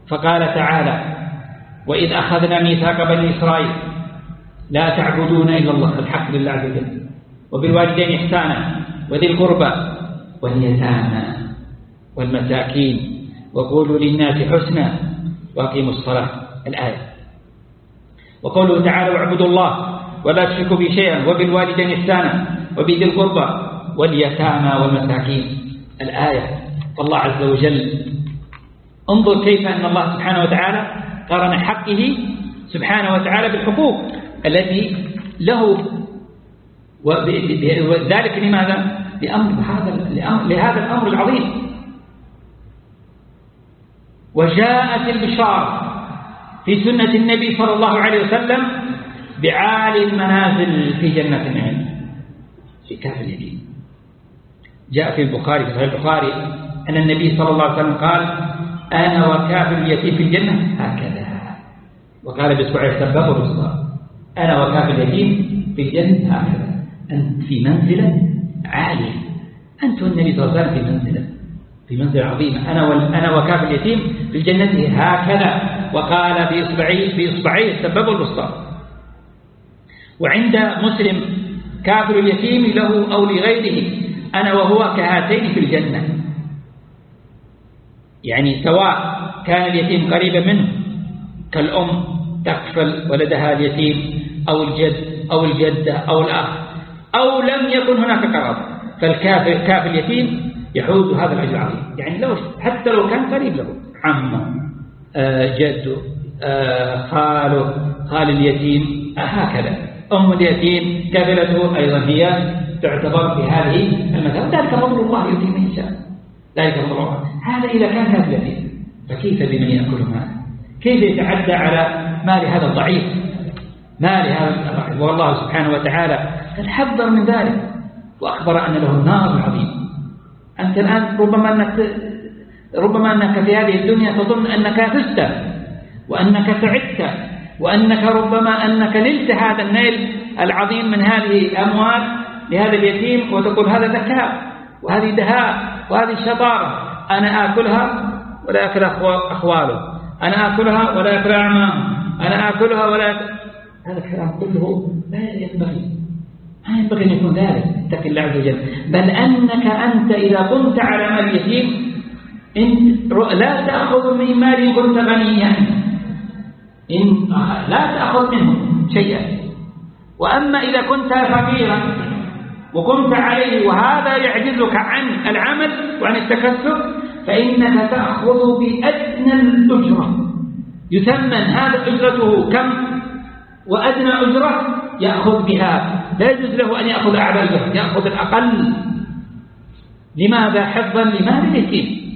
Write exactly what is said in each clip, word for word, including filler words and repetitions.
فقال تعالى: وإذ أخذنا ميثاق بني إسرائيل لا تعبدون إلا الله، الحق لله عز وجل، وبالوالدين إحسانا وذي القربى واليتامى والمساكين وقولوا للناس حسنا وأقيموا الصلاة، الآية. وقوله تعالى: واعبدوا الله ولا تشركوا به شيئا وبالوالدين إحسانا وبذي القربى واليتامى والمساكين، الآية. فالله عز وجل انظر كيف أن الله سبحانه وتعالى قارن حقه سبحانه وتعالى بالحقوق التي له، وذلك لماذا؟ لأمر هذا لهذا الأمر العظيم. وجاءت البشارة في سنة النبي صلى الله عليه وسلم بعالي المنازل في جنة النعيم في كاف اليتيم. جاء في البخاري في صحيح البخاري أن النبي صلى الله عليه وسلم قال: أنا وكافل اليتيم في الجنة هكذا. وقال بإصبعه السبابة والوسطى: أنا وكافل اليتيم في الجنة هكذا. أنت في منزلة عالية، أنت والنبي صلى الله عليه وسلم في منزلة في منزلة عظيمة. أنا أنا وكافل اليتيم في الجنة هكذا. وقال بإصبعيه بإصبعيه السبابة والوسطى. وعند مسلم: كافل اليتيم له أو لغيره أنا وهو كهاتين في الجنة. يعني سواء كان اليتيم قريبا منه كالأم تكفل ولدها اليتيم أو الجد أو الجدة أو الأخ، أو لم يكن هناك قرابة، فالكافل كافل اليتيم يحوز هذا الأجر العظيم. يعني لو حتى لو كان قريب له عمه، آه جده، آه خاله، خال اليتيم، آه هكذا. أم اليتيم كافلته أيضا هي تعتبر في هذه المثال. ذلك فضل الله يؤتيه من يشاء، ذلك فضل الله. هذا إذا كان كافل اليتيم، فكيف بمن يأكل ماله؟ كيف يتعدى على مال هذا الضعيف، مال هذا الضعيف؟ والله سبحانه وتعالى قد حذر من ذلك وأخبر أن له النار العظيم. أنت الآن ربما أنك ربما أنك في هذه الدنيا تظن أنك فزت وأنك سعدت وأنك ربما أنك نلت هذا النيل العظيم من هذه الأموال لهذا اليتيم، وتقول هذا ذكاء وهذه دهاء وهذه شطارة، أنا آكلها ولا أكل أخواله، أنا آكلها ولا أكل أعمامه، أنا آكلها ولا أكل. هذا الكلام كله لا ينبغي، ما ينبغي أن يكون ذلك. اتق الله عز وجل. بل أنك أنت إذا قمت على مال اليتيم لا تأخذ من مال كنت غنيا، إن لا تأخذ منه شيئا. وأما إذا كنت فقيرا وقمت عليه وهذا يعجزك عن العمل وعن التكسب، فإنك تأخذ بأدنى الأجرة، يثمن هذا أجرته كم، وأدنى أجرة يأخذ بها. لا يجوز له أن يأخذ أعلى الأجرة، يأخذ الأقل. لماذا؟ حفظا لمال اليتيم.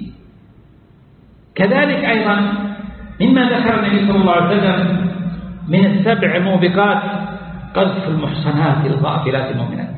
كذلك أيضا مما ذكر النبي صلى الله عليه وسلم من السبع موبقات قذف المحصنات الغافلات المؤمنات.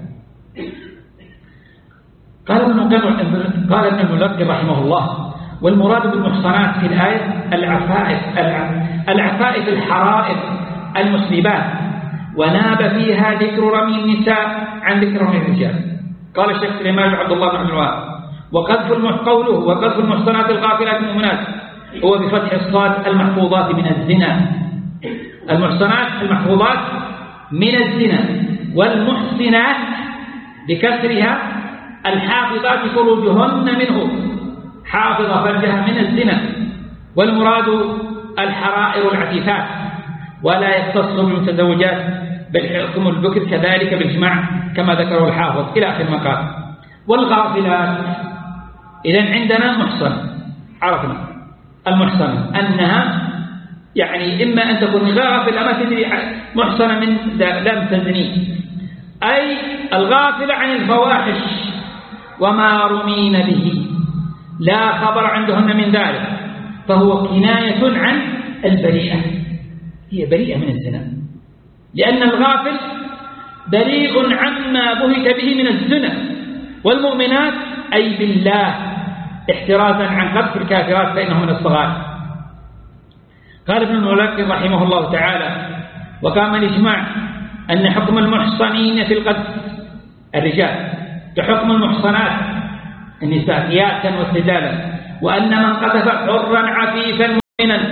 قال ابن قال ابن الملقن رحمه الله: والمراد بالمحصنات في الآية العفائف العفائف الحرائر المسلمات، وناب فيها ذكر رمي النساء عن ذكر رمي الرجال. قال الشيخ سليمان بن عبد الله بن عبد الوهاب: وقذف قوله وقذف المحصنات الغافلات المؤمنات هو بفتح الصاد المحفوظات من الزنا. المحصنات المحفوظات من الزنا، والمحصنات بكسرها الحافظات فروجهن منه، حافظة فرجها من الزنا. والمراد الحرائر العفيفات، ولا يختص بالمتزوجات بل حكم البكر كذلك بالإجماع كما ذكره الحافظ إلى آخر ما قال. والغافلات إذن عندنا محصن، عرفنا المحصن أنها يعني إما أن تكون غافلة ما تدري محصنة من لم تزني، أي الغافلة عن الفواحش وما رمين به، لا خبر عندهن من ذلك، فهو كناية عن البريئة، هي بريئة من الزنا، لأن الغافل بريء عما بهت به من الزنا. والمؤمنات أي بالله احترازا عن قذف الكافرات فإنه من الصغار. قال ابن الملقن رحمه الله تعالى: وقام الإجماع أن حكم المحصنين في القذف الرجال كحكم المحصنات النساء قياسا واستدلالا، وأن من قذف حرا عفيفا مؤمنا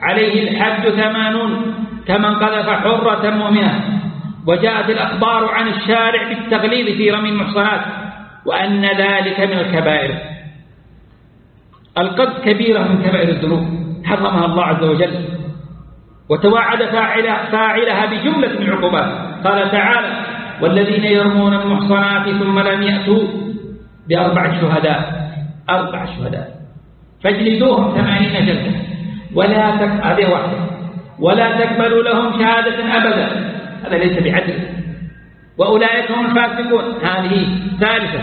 عليه الحد ثمانون كمن قذف حرة مؤمنة. وجاءت الأخبار عن الشارع بالتغليظ في رمي المحصنات وأن ذلك من الكبائر. القذف كبيرة من كبائر الذنوب حرمها الله عز وجل، وتوعد فاعلها بجملة من العقوبات. قال تعالى: والذين يرمون المحصنات ثم لم يأتوا بأربع شهداء أربع شهداء فاجلدوهم ثمانين جلدة ولا تك... هذه واحدة ولا تقبلوا لهم شهادة أبدا، هذا ليس بعدل، وأولئك هم الفاسقون، هذه ثالثة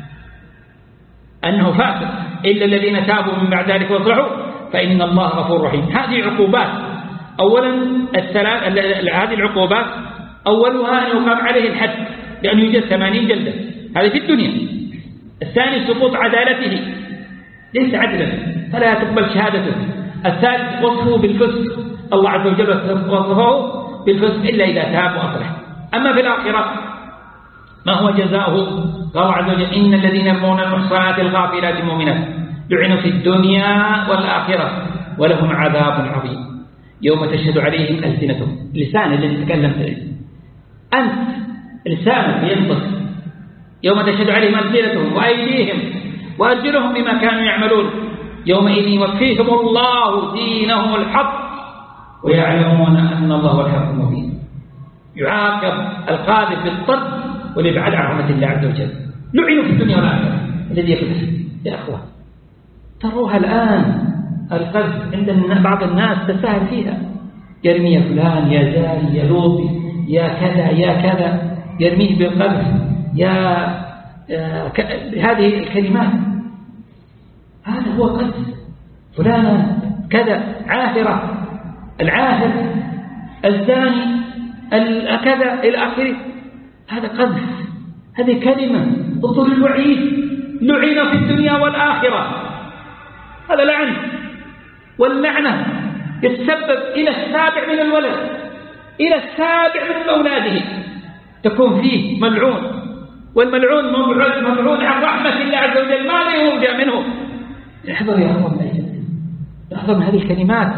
أنه فاسق، إلا الذين تابوا من بعد ذلك واصلحوا فإن الله غفور رحيم. هذه عقوبات. أولا الثلاث هذه العقوبات أولها أن يقام عليه الحد لأن يوجد ثمانين جلدة، هذه في الدنيا. الثاني سقوط عدالته، ليس عدلا فلا تقبل شهادته. الثالث وصفه بالفسق، الله عز وجل وصفه بالفسق إلا إذا تاب وأصلح. أما في الآخرة ما هو جزاؤه؟ قال الله عز وجل: إن الذين يرمون المحصنات الغافلات المؤمنات لعنوا في الدنيا والآخرة ولهم عذاب عظيم يوم تشهد عليهم ألسنتهم. لسان اللي تتكلم فيه أنت، لسانك ينطق يوم تشهد عليهم ألسنتهم وأيديهم وأرجلهم بما كانوا يعملون يومئذ يوفيهم الله دينهم الحق ويعلمون أن الله هو الحق المبين. يعاقب القاذف بالطرد والإبعاد عن رحمة الله عز وجل. لعنوا في الدنيا والآخرة. الذي يقذف يا أخوة تروها الآن القذف عند بعض الناس تساهل فيها، يرمي يا فلان يا زاني يا لوطي يا كذا يا كذا، يرميه بالقذف يا ك... هذه الكلمات، هذا هو قذف. فلانة كذا عاهرة، العاهر الزاني كذا إلى آخره، هذا قذف، هذه كلمة ضد الوعيد. لعن في الدنيا والآخرة، هذا لعن، واللعنة يتسبب إلى السابع من الولد إلى السابع من أولاده تكون فيه ملعون، والملعون ممنوع عن رحمة الله عز وجل، ماذا يرجى منه؟ احذر يا أخوة، احذر من هذه الكلمات.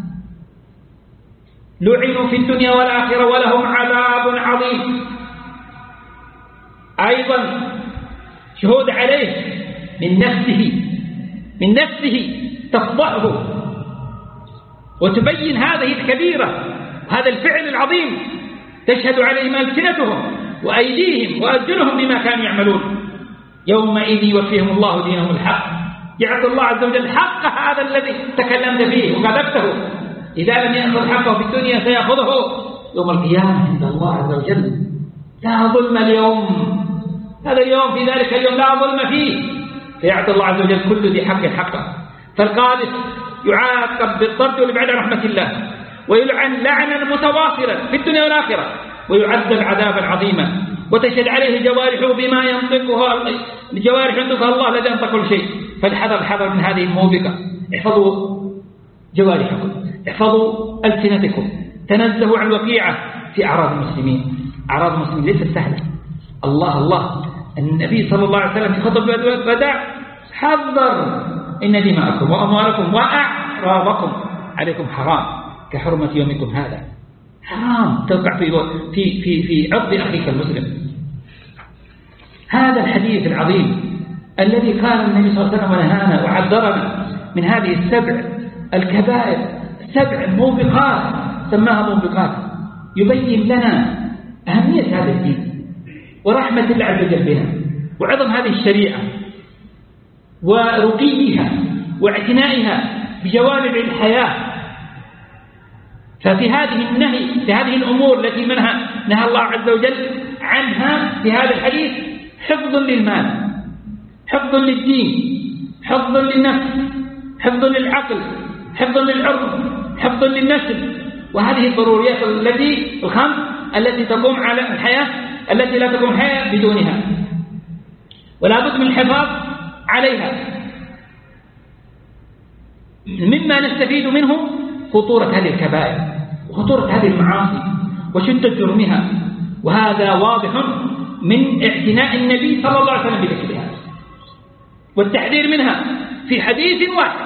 لعنوا في الدنيا والآخرة ولهم عذاب عظيم. أيضا شهود عليه من نفسه من نفسه تفضحه وتبين هذه الكبيرة هذا الفعل العظيم، تشهد عليهم ألسنتهم وأيديهم وأرجلهم بما كانوا يعملون يومئذ يوفيهم الله دينهم الحق. يعطي الله عز وجل حق هذا الذي تكلمت فيه وكذبته. إذا لم يأخذ حقه في الدنيا سيأخذه يوم القيامة عند الله عز وجل. لا ظلم اليوم، هذا اليوم في ذلك اليوم لا ظلم فيه، فيعطي الله عز وجل كل ذي حق حقه. فالقاذف يعاقب بالطرد والإبعاد عن رحمة الله، ويلعن لعنا متواصلا في الدنيا والآخرة، ويعذب عذابا عظيما، وتشهد عليه جوارحه بما ينطقها الجوارح ينطقها الله الذي ينطق كل شيء. فالحذر الحذر من هذه الموبقة. احفظوا جوارحكم، احفظوا ألسنتكم، تنزهوا عن الوقيعة في أعراض المسلمين. أعراض المسلمين ليست سهلة. الله الله النبي صلى الله عليه وسلم في خطبة الوداع حذر: إن دماءكم وأموالكم وأعراضكم عليكم حرام كحرمة يومكم هذا. حرام توقع في في في في عرض أخيك المسلم. هذا الحديث العظيم الذي قال النبي صلى الله عليه وسلم ونهانا وحذرنا من هذه السبع الكبائر، سبع موبقات سماها موبقات، يبين لنا أهمية هذا الدين ورحمة الله عز وجل بنا وعظم هذه الشريعة ورقيها واعتنائها بجوانب الحياة. ففي هذه النهي في هذه الأمور التي منها نهى الله عز وجل عنها في هذا الحديث حفظ للمال، حفظ للدين، حفظ للنفس، حفظ للعقل، حفظ للعرض، حفظ للنسل، وهذه الضروريات التي الخمس التي تقوم على الحياة التي لا تقوم الحياة بدونها، ولا بد من الحفاظ عليها. مما نستفيد منه خطورة هذه الكبائر وخطورة هذه المعاصي وشدة جرمها، وهذا واضح من اعتناء النبي صلى الله عليه وسلم بذكرها والتحذير منها في حديث واحد